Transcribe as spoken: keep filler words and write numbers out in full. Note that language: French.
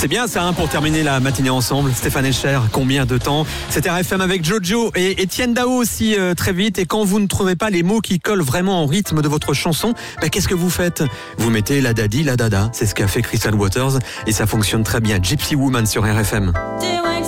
C'est bien ça hein, pour terminer la matinée ensemble. Stéphane Escher, combien de temps? C'était R F M avec Jojo et Étienne Dao aussi euh, très vite. Et quand vous ne trouvez pas les mots qui collent vraiment au rythme de votre chanson, bah, qu'est-ce que vous faites? Vous mettez la dadi, la dada. C'est ce qu'a fait Crystal Waters et ça fonctionne très bien. Gypsy Woman sur R F M.